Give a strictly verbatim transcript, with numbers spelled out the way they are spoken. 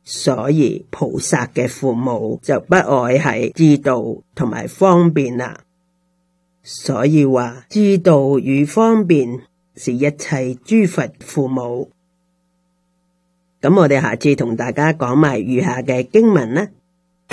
所以菩薩嘅父母就不外係知道同埋方便啦。所以話知道與方便是一切諸佛父母。咁我哋下次同大家講埋餘下嘅經文啦。